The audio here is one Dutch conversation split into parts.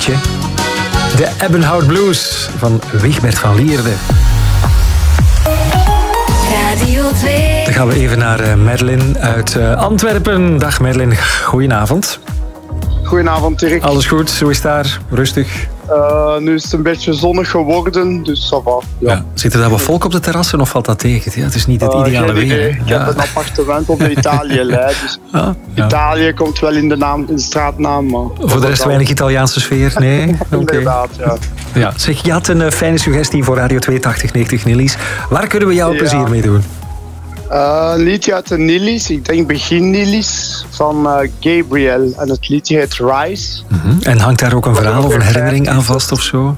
liedje. De Ebbenhout Blues van Wigbert van Lierde. Radio 2. Dan gaan we even naar Madeline uit Antwerpen. Dag Madeline, goedenavond. Goedenavond, Dirk. Alles goed? Hoe is het daar? Rustig? Nu is het een beetje zonnig geworden, dus ça va. Ja. Zit er daar wat volk op de terrassen of valt dat tegen? Ja, het is niet het ideale weer. Ik heb een appartement op de Italië-lijn, dus Italië komt wel in de straatnaam. Maar voor de rest weinig Italiaanse sfeer? Nee? Inderdaad, ja. Zeg, je had een fijne suggestie voor Radio 8290 Nillies. Waar kunnen we jou plezier mee doen? Een liedje uit de Nillies, ik denk begin Nillies, van Gabriel. En het liedje heet Rise. En hangt daar ook een verhaal of een herinnering aan vast of zo?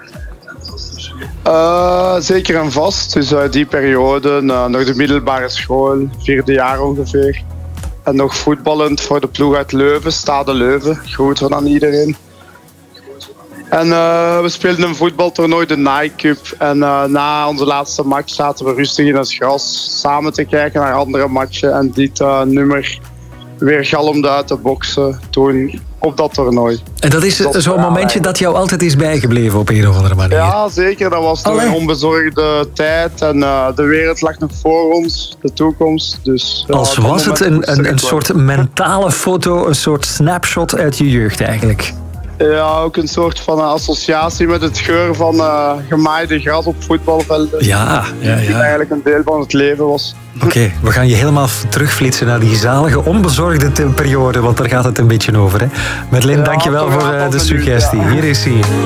Zeker en vast. Dus uit die periode, nog de middelbare school, 4e jaar ongeveer. En nog voetballend voor de ploeg uit Leuven, Stade Leuven. Groeten aan iedereen. En we speelden een voetbaltoernooi, de Nike Cup. En na onze laatste match zaten we rustig in het gras samen te kijken naar andere matchen. En dit nummer weer galmde uit de boksen toen op dat toernooi. En dat is zo'n momentje dat jou altijd is bijgebleven op een of andere manier? Ja, zeker. Dat was toen een onbezorgde tijd. En de wereld lag nog voor ons, de toekomst. Dus, als was het een soort mentale foto, een soort snapshot uit je jeugd eigenlijk? Ja, ook een soort van associatie met het geur van gemaaide gras op voetbalvelden. Ja. Die eigenlijk een deel van het leven was. Oké, we gaan je helemaal terugflitsen naar die zalige, onbezorgde periode, want daar gaat het een beetje over. Hè? Madeline, dankjewel voor de suggestie. Hier is hij.